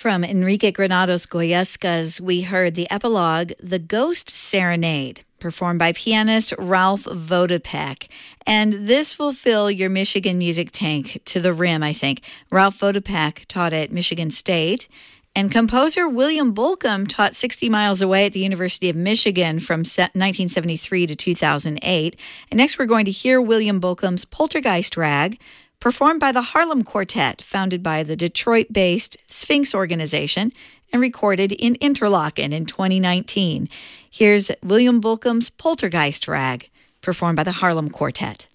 From Enrique Granados Goyescas, we heard the epilogue, The Ghost Serenade, performed by pianist Ralph Vodopek. And this will fill your Michigan music tank to the rim, I think. Ralph Vodopek taught at Michigan State, and composer William Bolcom taught 60 miles away at the University of Michigan from 1973 to 2008. And next we're going to hear William Bolcom's Poltergeist Rag, performed by the Harlem Quartet, founded by the Detroit-based Sphinx organization and recorded in Interlaken in 2019. Here's William Bolcom's Poltergeist Rag, performed by the Harlem Quartet.